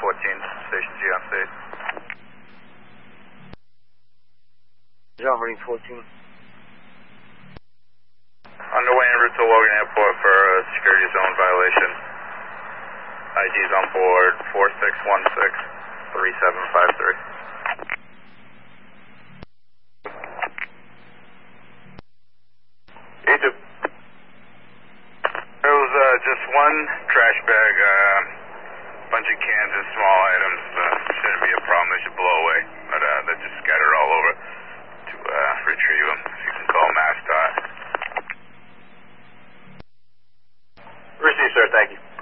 Station G on state. Operating 14. Underway en route to Logan Airport for a security zone violation. ID's on board 4616-3753. Egypt. There was just one trash bag, bunch of cans and small items. Shouldn't be a problem, they should blow away. But they're just scattered all over to retrieve them. If you can call MassDOT. Received, sir, thank you.